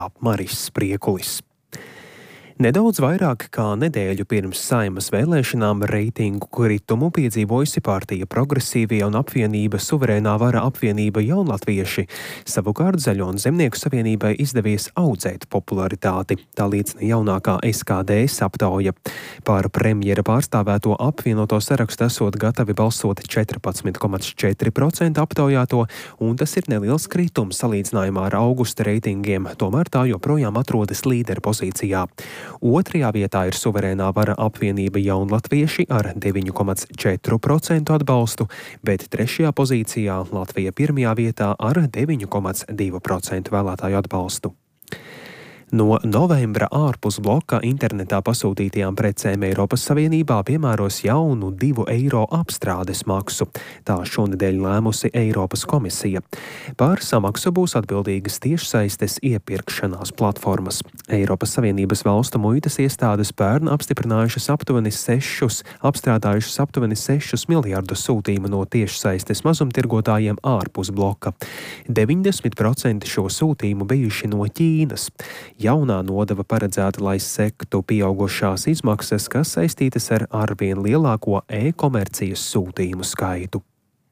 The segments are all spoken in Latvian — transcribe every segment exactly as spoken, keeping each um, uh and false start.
Maris Spriekulis. Nedaudz vairāk kā nedēļu pirms Saeimas vēlēšanām reitingu kritumu piedzīvojusi partija Progresīvie un apvienība Suverēnā vara apvienība Jaunlatvieši. Savukārt Zaļo un Zemnieku savienībai izdevies audzēt popularitāti. Tā liecina jaunākā S K D S aptauja. Par premjera pārstāvēto apvienoto sarakstu esot gatavi balsot četrpadsmit komats četri procenti aptaujāto, un tas ir neliels kritums salīdzinājumā ar augusta reitingiem, tomēr tā joprojām atrodas līderu pozīcijā. Otrajā vietā ir Suverēnā vara apvienība Jaunlatvieši ar deviņu komats četri procenti atbalstu, bet trešajā pozīcijā Latvija pirmajā vietā ar deviņu komats divi procenti vēlētāju atbalstu. No novembra ārpus bloka internetā pasūtītajām precēm Eiropas Savienībā piemēros jaunu divu eiro apstrādes maksu. Tā šonedēļ lēmusi Eiropas komisija. Par samaksu būs atbildīgas tiešsaistes iepirkšanās platformas. Eiropas Savienības valstu muitas iestādes pērn apstiprinājušas aptuveni sešus, apstrādājušas aptuveni sešus miljardus sūtījumu no tiešsaistes mazumtirgotājiem ārpus bloka. deviņdesmit procenti šo sūtījumu bijuši no Ķīnas. Jaunā nodeva paredzēta, lai sektu pieaugušās izmaksas, kas saistītas ar arvien lielāko e-komercijas sūtījumu skaitu.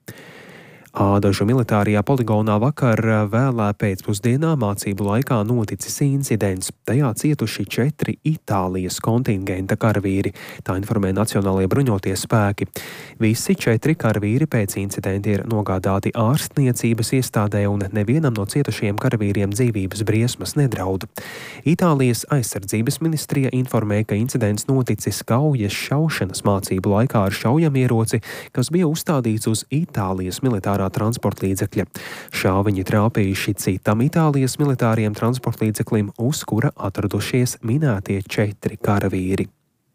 Ādažu militārajā poligonā vakar vēlā pēcpusdienā mācību laikā noticis incidents. Tajā cietuši četri Itālijas kontingenta karavīri, tā informē Nacionālajie bruņotie spēki. Visi četri karavīri pēc incidenta ir nogādāti ārstniecības iestādē un nevienam no cietušajiem karavīriem dzīvības briesmas nedraud. Itālijas aizsardzības ministrija informē, ka incidents noticis kaujas šaušanas mācību laikā ar šaujamieroci, kas bija uzstādīts uz Itālijas militārā transporta līdzekļa. Šāviņi trāpījuši citam Itālijas militāriem transporta līdzeklim, uz kura atradušies minētie četri karavīri.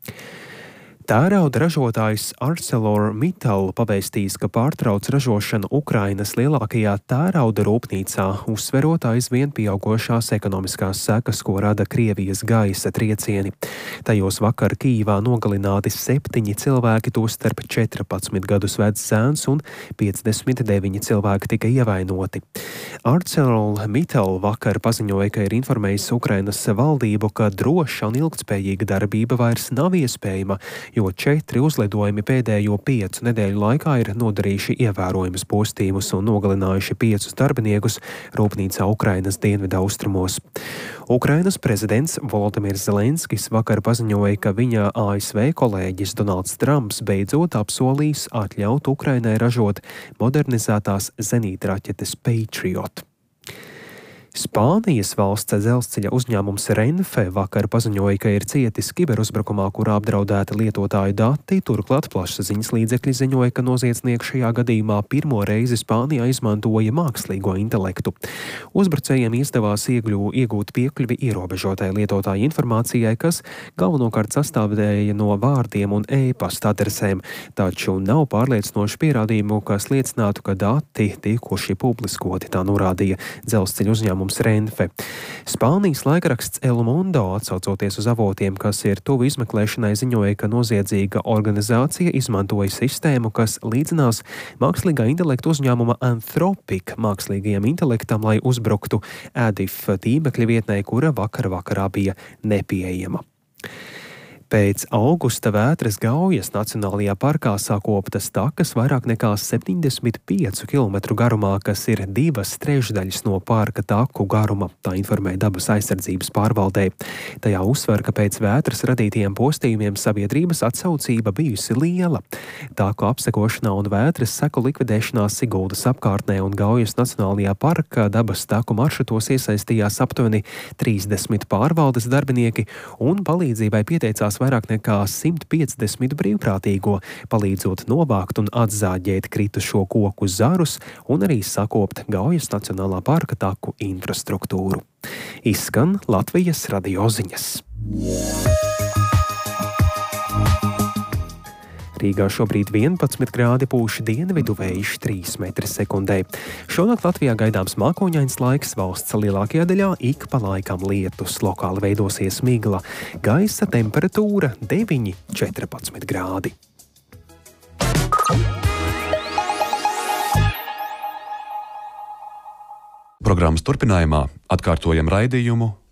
Tērauda ražotājs ArcelorMittal pavēstījis, ka pārtrauc ražošanu Ukrainas lielākajā tērauda rūpnīcā, uzsverot aizvien pieaugošās ekonomiskās sekas, ko rada Krievijas gaisa triecieni. Tajos vakar Kijivā nogalināti septiņi cilvēki, tostarp četrpadsmit gadus vecs zēns un piecdesmit deviņi cilvēki tika ievainoti. ArcelorMittal vakar paziņoja, ka ir informējis Ukrainas valdību, ka droša un ilgtspējīga darbība vairs nav iespējama, jo četri uzlidojumi pēdējo piecu nedēļu laikā ir nodarījuši ievērojumus postījumus un nogalinājuši piecus darbiniekus rūpnīcā Ukrainas dienvidaustrumos. Ukrainas prezidents Volodimirs Zelenskis vakar paziņoja, ka viņa A S V kolēģis Donalds Trumps beidzot apsolījis atļaut Ukrainai ražot modernizētās zenītraķetes Patriot. Spānijas valsts dzelzceļa uzņēmums Renfe vakar paziņoja, ka ir cietis kiberuzbrukumā, kurā apdraudēta lietotāju dati. Turklāt plašsaziņas līdzekļi ziņoja, ka noziedznieki šajā gadījumā pirmo reizi Spānijā izmantoja mākslīgo intelektu. Uzbrucējiem izdevās iegļu, iegūt piekļuvi ierobežotai lietotāju informācijai, kas galvenokārt sastāvēja no vārdiem un e-pasta adresēm, taču nav pārliecinoši pierādījumu, kas liecinātu, ka dati tikuši publiskoti, tā norādīja dzelzceļa uzņēmums Renfe. Spānijas laikraksts El Mundo, atsaucoties uz avotiem, kas ir tuvu izmeklēšanai, ziņoja, ka noziedzīga organizācija izmantoja sistēmu, kas līdzinās mākslīgā intelekta uzņēmuma Anthropic mākslīgajam intelektam, lai uzbruktu Adif tīmekļa vietnē, kura vakar vakarā bija nepieejama. Pēc augusta vētras Gaujas Nacionālajā parkā sakoptas takas vairāk nekā septiņdesmit piecu kilometru garumā, kas ir divas trešdaļas no parka taku garuma, tā informē Dabas aizsardzības pārvaldē. Tajā uzsver, ka pēc vētras radītajiem postījumiem sabiedrības atsaucība bijusi liela. Taku apsekošanā un vētras seku likvidēšanā Siguldas apkārtnē un Gaujas Nacionālajā parka dabas taku maršrutos iesaistījās aptuveni trīsdesmit pārvaldes darbinieki un palīdzībai pieteicās vairāk nekā simt piecdesmit brīvprātīgo, palīdzot novākt un atzāģēt kritušo koku zarus un arī sakopt Gaujas Nacionālā parka taku infrastruktūru. Izskan Latvijas radio ziņas. Rīgā šobrīd vienpadsmit grādi, pūš dienvidu vējš trīs metri sekundē. Šonakt Latvijā gaidāms mākoņains laiks, valsts lielākajā daļā ik pa laikam lietus, lokāli veidosies migla. Gaisa temperatūra deviņi līdz četrpadsmit grādi. Programmas turpinājumā atkārtojam raidījumu